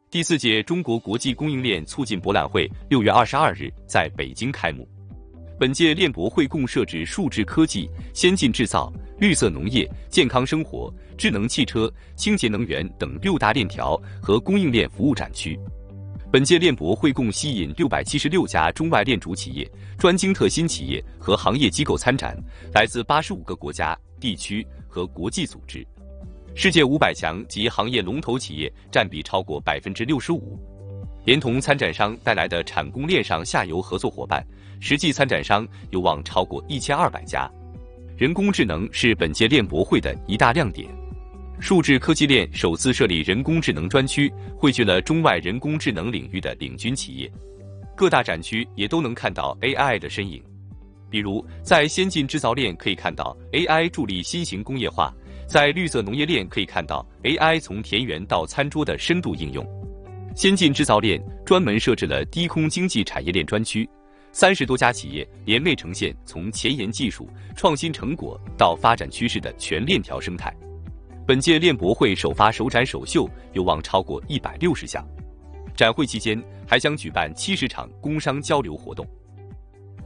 第4届中国国际供应链促进博览会6月22日在北京开幕。本届链博会共设置数字科技、先进制造、绿色农业、健康生活、智能汽车、清洁能源等6大链条和供应链服务展区。本届链博会共吸引676家中外链主企业、专精特新企业和行业机构参展，来自85个国家、地区和国际组织。世界500强及行业龙头企业占比超过65%，连同参展商带来的产供链上下游合作伙伴，实际参展商有望超过1200家。人工智能是本届链博会的一大亮点。数字科技链首次设立人工智能专区，汇聚了中外人工智能领域的领军企业。各大展区也都能看到 AI 的身影，比如在先进制造链可以看到 AI 助力新型工业化，在绿色农业链可以看到 AI 从田园到餐桌的深度应用。先进制造链专门设置了低空经济产业链专区，30多家企业联袂呈现从前沿技术、创新成果到发展趋势的全链条生态。本届链博会首发首展首秀有望超过160项，展会期间还将举办70场工商交流活动。